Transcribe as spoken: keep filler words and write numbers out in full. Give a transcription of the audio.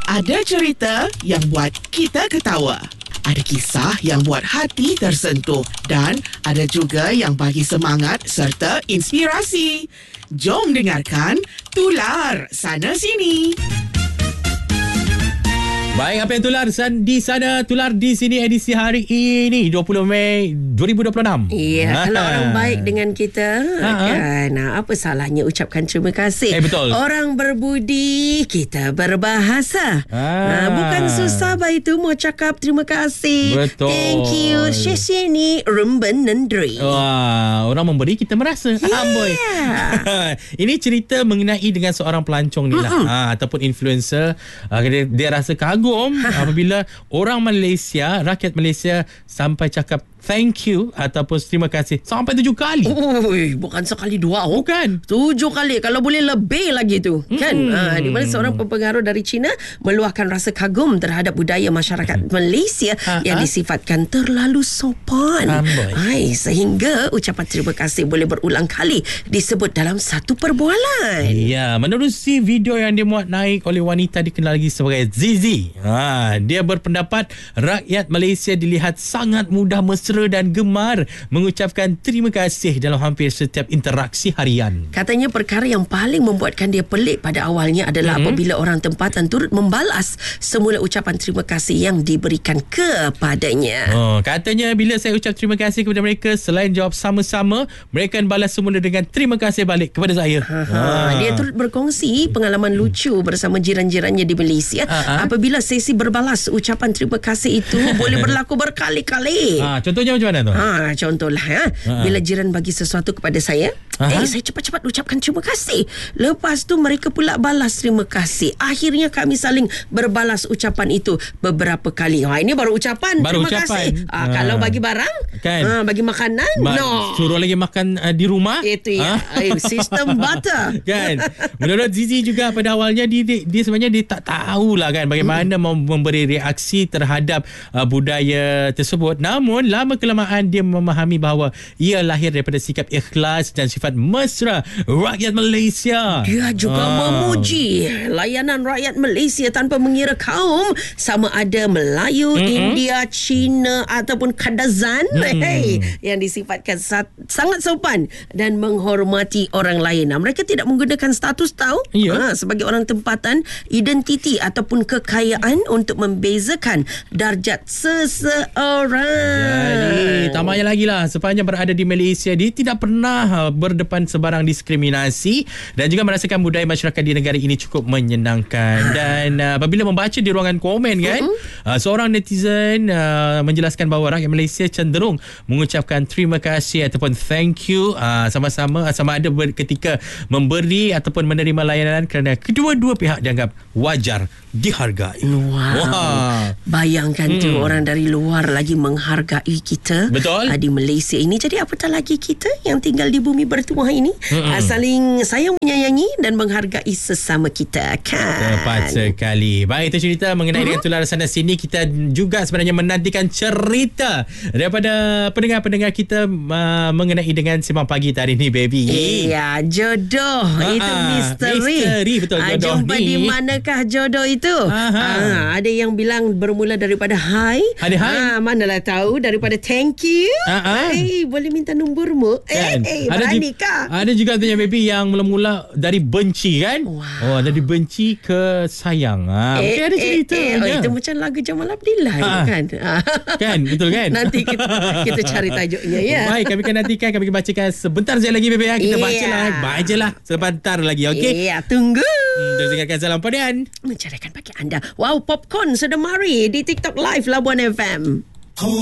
Ada cerita yang buat kita ketawa. Ada kisah yang buat hati tersentuh. Dan ada juga yang bagi semangat serta inspirasi. Jom dengarkan Tular Sana Sini. Baik, apa yang tular di sana, tular di sini edisi hari ini dua puluh Mei dua ribu dua puluh enam. Ya, ha. Kalau orang baik dengan kita, ha. kan, apa salahnya ucapkan terima kasih. Eh, betul. Orang berbudi, kita berbahasa. Ha. Ha, bukan susah baik tu mau cakap terima kasih. Betul. Thank you. Shishini rumben nendri. Wah, orang memberi kita merasa. Yeah. Amboi. Ini cerita mengenai dengan seorang pelancong ni lah, ha, ataupun influencer. Ha, dia, dia rasa kagum apabila orang Malaysia, rakyat Malaysia sampai cakap thank you ataupun terima kasih sampai tujuh kali. Ui, bukan sekali dua. Oh. Bukan. Tujuh kali. Kalau boleh lebih lagi tu. Mm-hmm. Kan? Ha, di mana seorang pempengaruh dari China meluahkan rasa kagum terhadap budaya masyarakat mm-hmm. Malaysia Ha-ha. yang disifatkan terlalu sopan. Hai, sehingga ucapan terima kasih boleh berulang kali disebut dalam satu perbualan. Ya, menerusi video yang dimuat naik oleh wanita dikenal lagi sebagai Zizi. Ha, dia berpendapat rakyat Malaysia dilihat sangat mudah mesra dan gemar mengucapkan terima kasih dalam hampir setiap interaksi harian. Katanya perkara yang paling membuatkan dia pelik pada awalnya adalah mm-hmm. apabila orang tempatan turut membalas semula ucapan terima kasih yang diberikan kepadanya. Oh, katanya bila saya ucap terima kasih kepada mereka, selain jawab sama-sama, mereka akan balas semula dengan terima kasih balik kepada saya. Ha. Dia turut berkongsi pengalaman lucu bersama jiran-jirannya di Malaysia. Ha-ha. Apabila sesi berbalas ucapan terima kasih itu boleh berlaku berkali-kali. Ha, contohnya macam mana tu? Ha, contohlah ya. Bila jiran bagi sesuatu kepada saya, Aha. eh saya cepat-cepat ucapkan terima kasih. Lepas tu mereka pula balas terima kasih. Akhirnya kami saling berbalas ucapan itu beberapa kali. Ha, ini baru ucapan baru terima ucapan. kasih. Ha, ha. Kalau bagi barang, kan? ha, bagi makanan, ba- no. Suruh lagi makan uh, di rumah. Itu ya. Ha? Sistem butter. Kan? Menurut Zizi juga pada awalnya dia, dia, dia sebenarnya dia tak tahulah kan bagaimana hmm. memberi reaksi terhadap uh, budaya tersebut. Namun lama kelamaan dia memahami bahawa ia lahir daripada sikap ikhlas dan sifat mesra rakyat Malaysia. Dia juga ah. memuji layanan rakyat Malaysia tanpa mengira kaum, sama ada Melayu, mm-hmm. India, Cina ataupun Kadazan, mm. hey, yang disifatkan sat- sangat sopan dan menghormati orang lain. Nah, mereka tidak menggunakan status tahu yeah. ha, sebagai orang tempatan, identiti ataupun kekayaan untuk membezakan darjat seseorang. Jadi, tak payah lagi lah. Sepanjang berada di Malaysia, dia tidak pernah berdepan sebarang diskriminasi dan juga merasakan budaya masyarakat di negara ini cukup menyenangkan. Dan uh, apabila membaca di ruangan komen kan, uh-huh. uh, seorang netizen uh, menjelaskan bahawa rakyat Malaysia cenderung mengucapkan terima kasih ataupun thank you uh, sama-sama sama ada ketika memberi ataupun menerima layanan kerana kedua-dua pihak dianggap wajar dihargai. Wow. wow. Bayangkan hmm. tu orang dari luar lagi menghargai kita. Betul. Di Malaysia ini. Jadi apatah lagi kita yang tinggal di bumi bertuah ini hmm. saling sayang menyayangi dan menghargai sesama kita, kan? Tepat sekali. Baik, itu cerita mengenai uh-huh. dengan Tular Sana Sini. Kita juga sebenarnya menantikan cerita daripada pendengar-pendengar kita uh, mengenai dengan Sembang Pagi hari ini, baby. Iya, jodoh. Uh-huh. Itu misteri. Misteri, betul, jodoh uh, jumpa ni. di manakah jodoh itu? Uh-huh. Uh, ada yang bilang bermula daripada hai. Ada hai. Uh, manalah tahu daripada thank you. Uh-huh. Eh, boleh minta nombormu? Kan? Eh, eh ada berani ju- kah? Ada juga tanya baby yang mula-mula dari benci kan? Wow. Oh, dari benci ke sayang. Ha, eh, mungkin ada cerita. Eh, eh, oh, itu macam lagu Jamal Abdillah ha. kan? Kan, betul kan? Nanti kita, kita cari tajuknya ya. Baik, kami akan nantikan, kami akan bacakan sebentar saja lagi baby. Kita yeah. bacalah. Bacalah sebentar lagi, okey? Ya, yeah, tunggu. Hmm, terus dengarkan Salam Padian. Mencarikan bagi anda. Wow, popcorn sudah mari di TikTok Live Labuan F M.